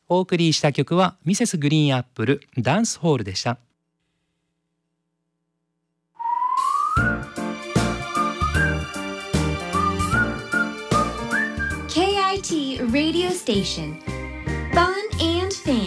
お送りした曲はミセスグリーンアップルダンスホールでした。 KIT Radio Station Fun and Fan。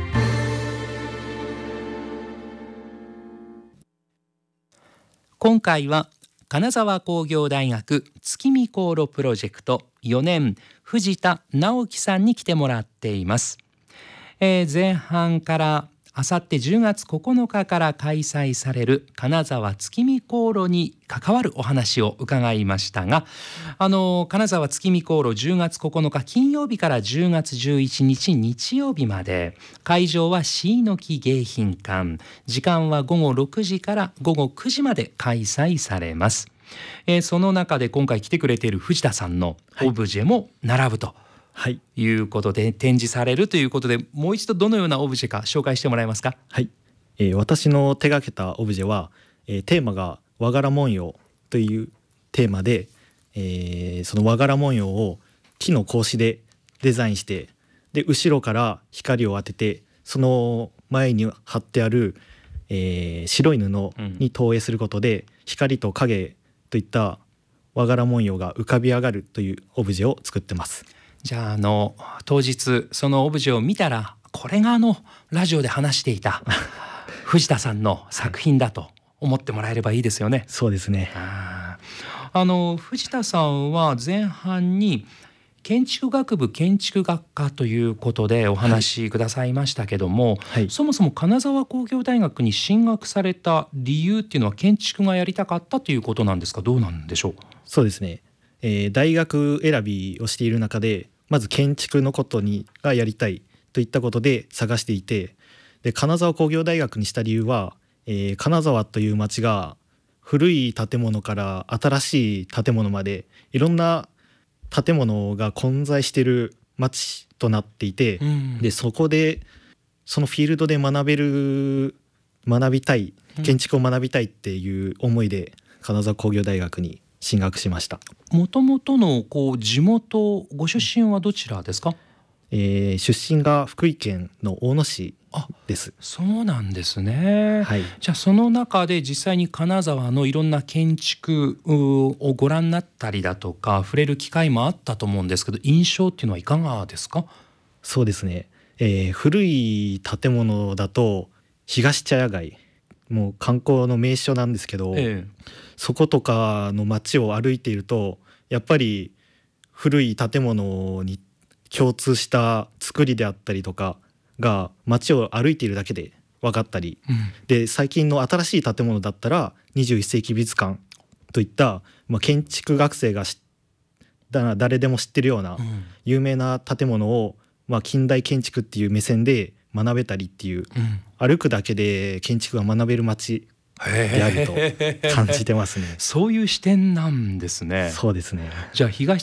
今回は金沢工業大学月見航路プロジェクト4年藤田直樹さんに来てもらっています。前半からあさって10月9日から開催される金沢月見航路に関わるお話を伺いましたが、金沢月見航路10月9日金曜日から10月11日日曜日まで、会場は椎の木迎賓館、時間は午後6時から午後9時まで開催されます。その中で今回来てくれている藤田さんのオブジェも並ぶと、いうことで展示されるということで、もう一度どのようなオブジェか紹介してもらえますか？ はい、私の手掛けたオブジェは、テーマが和柄文様というテーマで、その和柄文様を木の格子でデザインして、で後ろから光を当ててその前に貼ってある、白い布に投影することで、光と影といった和柄文様が浮かび上がるというオブジェを作ってます。 じゃあ、当日そのオブジェを見たら、これがラジオで話していた藤田さんの作品だと思ってもらえればいいですよね。 そうですね。 藤田さんは前半に建築学部建築学科ということでお話しくださいましたけども、そもそも金沢工業大学に進学された理由っていうのは建築がやりたかったということなんですか？どうなんでしょう？ そうですね、大学選びをしている中で、まず建築のことがやりたいといったことで探していて、で金沢工業大学にした理由は、金沢という町が古い建物から新しい建物までいろんな建物が混在している町となっていて、でそこでそのフィールドで学びたい、建築を学びたいっていう思いで金沢工業大学に進学しました。 もともとの地元、ご出身はどちらですか？ 出身が福井県の大野市です。 そうなんですね。じゃあその中で実際に金沢のいろんな建築をご覧になったりだとか触れる機会もあったと思うんですけど、印象っていうのはいかがですか？ そうですね、古い建物だと東茶屋街、もう観光の名所なんですけど、そことかの街を歩いていると、やっぱり古い建物に共通した作りであったりとかが街を歩いているだけで分かったり、で最近の新しい建物だったら21世紀美術館といった、建築学生が誰でも知ってるような有名な建物を、近代建築っていう目線で学べたりっていう、歩くだけで建築が学べる街であると感じてますね。 そういう視点なんですね。 そうですね。 じゃあ東